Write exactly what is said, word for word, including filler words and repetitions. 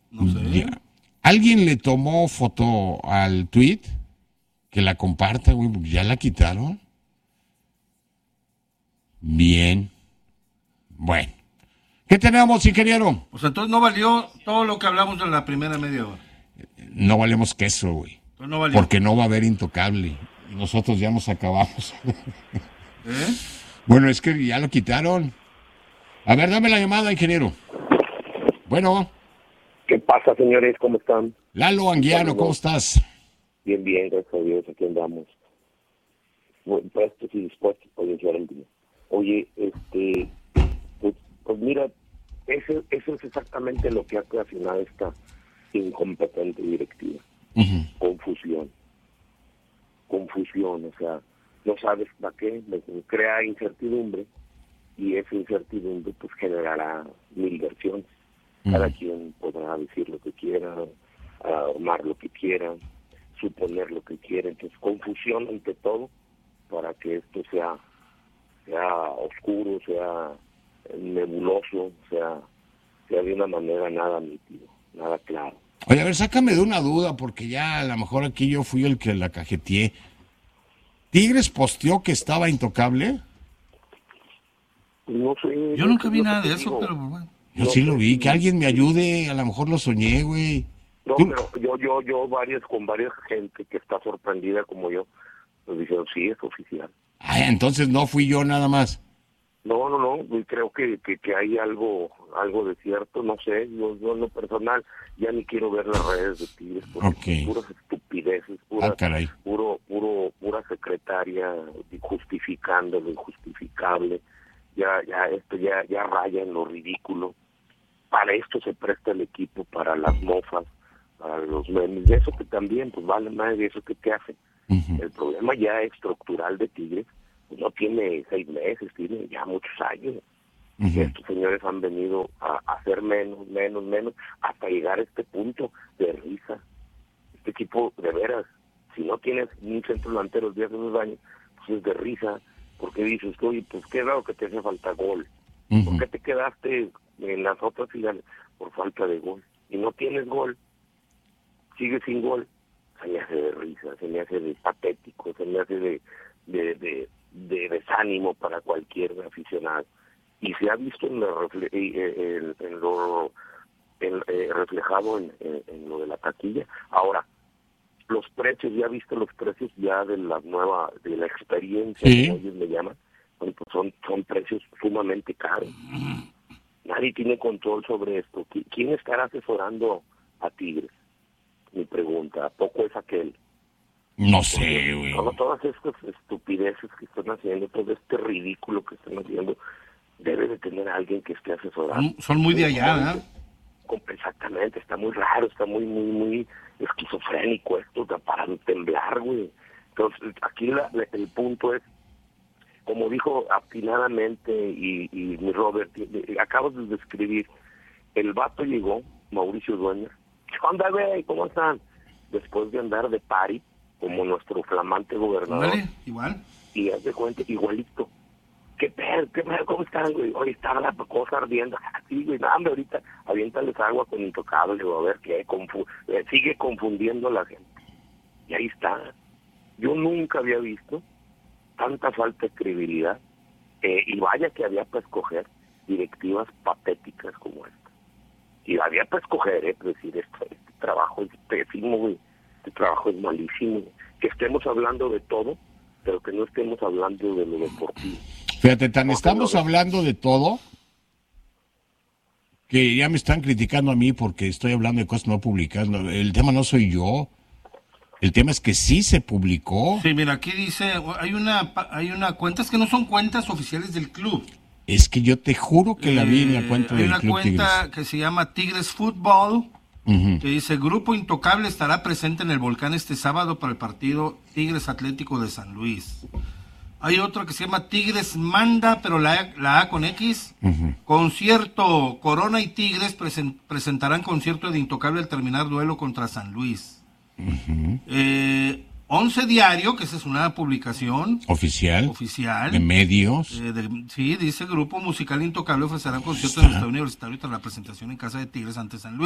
No sé. Ya. ¿Alguien le tomó foto al tweet? Que la comparta, güey, porque ya la quitaron. Bien. Bueno. ¿Qué tenemos, ingeniero? Pues entonces no valió todo lo que hablamos en la primera media hora. No valemos queso, güey. Entonces no valió. Porque no va a haber intocable. Y nosotros ya nos acabamos. ¿Eh? Bueno, es que ya lo quitaron. A ver, dame la llamada, ingeniero. Bueno. ¿Qué pasa, señores? ¿Cómo están? Lalo Anguiano, ¿cómo estás? Bien, bien, gracias a Dios, aquí andamos. Bueno, prestos y dispuestos para iniciar el día. Oye, este, pues, pues mira, eso, eso es exactamente lo que ha ocasionado esta incompetente directiva. Uh-huh. Confusión. Confusión, o sea, no sabes para qué, crea incertidumbre, y esa incertidumbre pues generará mil versiones. Cada quien podrá decir lo que quiera, armar lo que quiera, suponer lo que quiera. Entonces, confusión ante todo para que esto sea, sea oscuro, sea nebuloso, sea, sea de una manera nada nítido, nada claro. Oye, a ver, sácame de una duda, porque ya a lo mejor aquí yo fui el que la cajeteé. ¿Tigres posteó que estaba intocable? No sé. Yo nunca vi nada de eso, pero bueno. Yo no, sí lo vi, que alguien me ayude, a lo mejor lo soñé, güey. No, pero yo, yo, yo, varias, con varias gente que está sorprendida como yo, nos dijeron, sí, es oficial. Ah, entonces no fui yo nada más. No, no, no, creo que, que, que hay algo algo de cierto, no sé, yo, yo en lo personal ya ni quiero ver las redes de Tigres, porque okay. son puras estupideces, pura, ah, puro, puro, pura secretaria justificando lo injustificable, ya, ya, esto ya, ya raya en lo ridículo. Para esto se presta el equipo, para las mofas, para los memes, de eso que también, pues vale más de eso que te hacen. Uh-huh. El problema ya estructural de Tigres pues no tiene seis meses, tiene ya muchos años. Uh-huh. Estos señores han venido a, a hacer menos, menos, menos, hasta llegar a este punto de risa. Este equipo, de veras, si no tienes un centro delantero de hace unos años, pues es de risa, porque dices, oye, pues qué raro que te hace falta gol. Uh-huh. ¿Por qué te quedaste en las otras finales? Por falta de gol. Y no tienes gol, sigues sin gol. Se me hace de risa, se me hace de patético, se me hace de, de, de, de desánimo para cualquier aficionado. Y se ha visto en, la refle- en, en lo en, eh, reflejado en, en, en lo de la taquilla. Ahora, los precios, ya viste los precios ya de la nueva, de la experiencia, sí. como ellos le llaman, bueno, pues son, son precios sumamente caros. Nadie tiene control sobre esto. ¿Quién estará asesorando a Tigres? Mi pregunta, ¿a poco es aquel? No sé, güey. Todas, todas estas estupideces que están haciendo, todo este ridículo que están haciendo, debe de tener a alguien que esté asesorando. Son muy de allá, ¿eh? Exactamente, está muy raro, está muy, muy, muy esquizofrénico esto, para temblar, güey. Entonces, aquí la, la, el punto es, como dijo atinadamente y, y mi Robert, acabo de describir, el vato llegó, Mauricio Dueñas, ¿qué onda, güey? ¿Cómo están? Después de andar de party, como nuestro flamante gobernador. Vale, igual. Y haz de cuenta, igualito. ¿Qué pedo? ¿Qué pedo? ¿Cómo están, güey? Hoy estaba la cosa ardiendo. Así, güey, nada, hombre, ahorita aviéntales agua con intocable, a ver qué, confu- eh, sigue confundiendo a la gente. Y ahí está. Yo nunca había visto tanta falta de credibilidad, eh, y vaya que había para escoger directivas patéticas como esta. Y había para escoger, eh, decir, este, este trabajo es pésimo, güey, este trabajo es malísimo, que estemos hablando de todo, pero que no estemos hablando de lo deportivo. Fíjate, tan estamos hablando de todo que ya me están criticando a mí porque estoy hablando de cosas no publicadas. El tema no soy yo. El tema es que sí se publicó. Sí, mira, aquí dice, hay una hay una cuenta, es que no son cuentas oficiales del club. Es que yo te juro que eh, la vi en la cuenta del Club Tigres. Hay una cuenta que se llama Tigres Fútbol, uh-huh. que dice, Grupo Intocable estará presente en el Volcán este sábado para el partido Tigres Atlético de San Luis. Hay otro que se llama Tigres Manda, pero la, la A con X. Uh-huh. Concierto, Corona y Tigres presen, presentarán concierto de Intocable al terminar duelo contra San Luis. Uh-huh. Eh, Once Diario, que esa es una publicación oficial, oficial de medios. Eh, de, sí, dice Grupo Musical Intocable ofrecerá concierto en el Estadio Universitario tras la presentación en casa de Tigres ante San Luis.